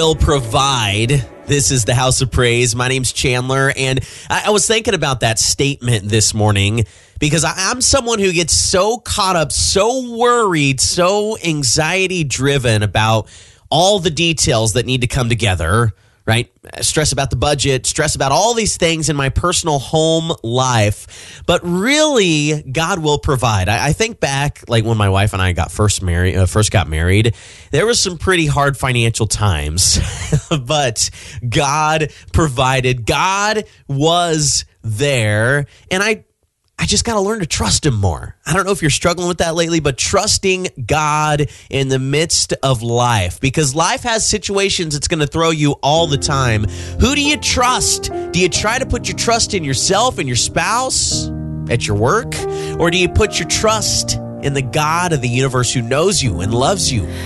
will provide. This is the House of Praise. My name's Chandler, and I was thinking about that statement this morning because I'm someone who gets so caught up, so worried, so anxiety-driven about all the details that need to come together, right? Stress about the budget, stress about all these things in my personal home life. But really, God will provide. I think back, like when my wife and I first got married, there was some pretty hard financial times, but God provided. God was there, and I just got to learn to trust him more. I don't know if you're struggling with that lately, but trusting God in the midst of life, because life has situations it's going to throw you all the time. Who do you trust? Do you try to put your trust in yourself and your spouse at your work? Or do you put your trust in the God of the universe who knows you and loves you